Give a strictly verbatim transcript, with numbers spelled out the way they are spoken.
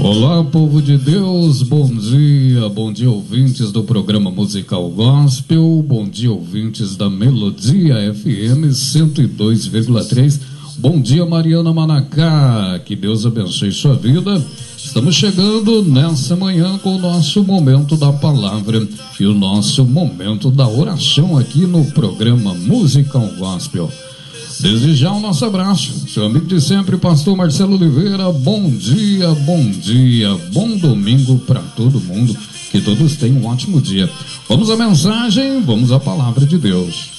Olá, povo de Deus, bom dia, bom dia, ouvintes do programa Musical Gospel, bom dia, ouvintes da Melodia F M cento e dois vírgula três, bom dia, Mariana Manacá, que Deus abençoe sua vida. Estamos chegando nessa manhã com o nosso momento da palavra e o nosso momento da oração aqui no programa Musical Gospel. Desde já o nosso abraço, seu amigo de sempre, pastor Marcelo Oliveira. Bom dia, bom dia, bom domingo para todo mundo, que todos tenham um ótimo dia. Vamos à mensagem, vamos à palavra de Deus.